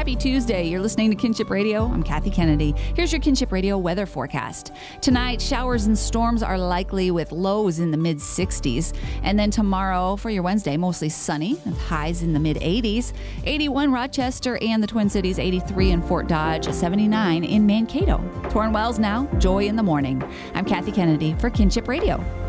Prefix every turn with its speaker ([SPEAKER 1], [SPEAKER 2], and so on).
[SPEAKER 1] Happy Tuesday. You're listening to Kinship Radio. I'm Kathy Kennedy. Here's your Kinship Radio weather forecast. Tonight, showers and storms are likely with lows in the mid-60s. And then tomorrow, for your Wednesday, mostly sunny with highs in the mid-80s. 81 Rochester and the Twin Cities, 83 in Fort Dodge, 79 in Mankato. Torn Wells now, joy in the morning. I'm Kathy Kennedy for Kinship Radio.